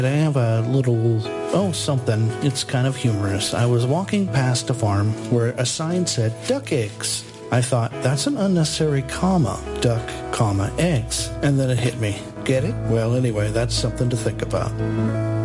I have a little, something. It's kind of humorous. I was walking past a farm where a sign said duck eggs. I thought, that's an unnecessary comma. Duck, comma, eggs. And then it hit me. Get it? Well, anyway, that's something to think about.